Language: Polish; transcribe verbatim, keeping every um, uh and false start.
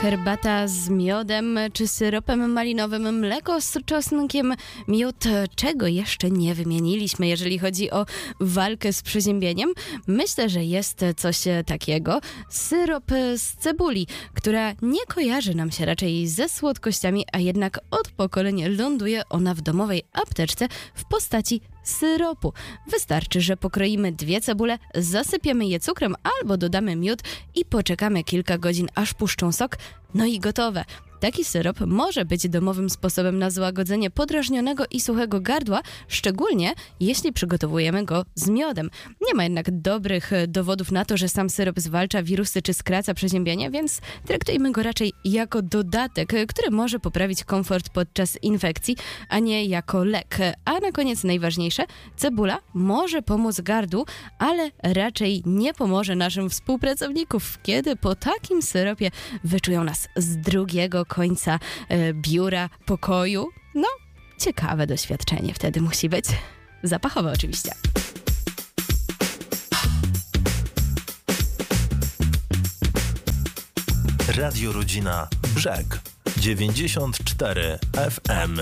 Herbata z miodem czy syropem malinowym, mleko z czosnkiem, miód. Czego jeszcze nie wymieniliśmy, jeżeli chodzi o walkę z przeziębieniem? Myślę, że jest coś takiego. Syrop z cebuli, która nie kojarzy nam się raczej ze słodkościami, a jednak od pokolenia ląduje ona w domowej apteczce w postaci syropu. Wystarczy, że pokroimy dwie cebule, zasypiemy je cukrem albo dodamy miód i poczekamy kilka godzin, aż puszczą sok. No i gotowe. Taki syrop może być domowym sposobem na złagodzenie podrażnionego i suchego gardła, szczególnie jeśli przygotowujemy go z miodem. Nie ma jednak dobrych dowodów na to, że sam syrop zwalcza wirusy czy skraca przeziębienie, więc traktujmy go raczej jako dodatek, który może poprawić komfort podczas infekcji, a nie jako lek. A na koniec najważniejsze, cebula może pomóc gardłu, ale raczej nie pomoże naszym współpracownikom, kiedy po takim syropie wyczują nas z drugiego końca e, biura, pokoju. No, ciekawe doświadczenie wtedy musi być. Zapachowe oczywiście. Radio Rodzina Brzeg dziewięćdziesiąt cztery F M.